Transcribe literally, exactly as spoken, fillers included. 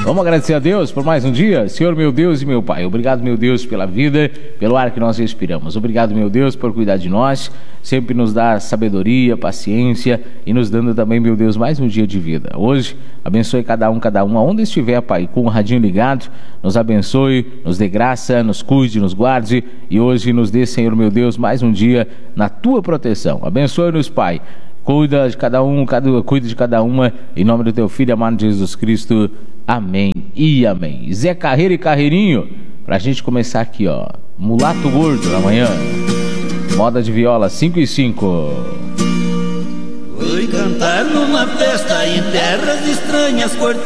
Vamos agradecer a Deus por mais um dia. Senhor, meu Deus e meu Pai, obrigado, meu Deus, pela vida, pelo ar que nós respiramos. Obrigado, meu Deus, por cuidar de nós, sempre nos dar sabedoria, paciência e nos dando também, meu Deus, mais um dia de vida. Hoje, abençoe cada um, cada um, aonde estiver, Pai, com o radinho ligado, nos abençoe, nos dê graça, nos cuide, nos guarde e hoje nos dê, Senhor, meu Deus, mais um dia na Tua proteção. Abençoe-nos, Pai. Cuida de cada um, cada, cuida de cada uma, em nome do Teu Filho amado Jesus Cristo. Amém e amém. Zé Carreira e Carreirinho, pra gente começar aqui, ó. Mulato Gordo na manhã. Moda de viola, cinco e cinco. Fui cantar numa festa em terras estranhas, cortando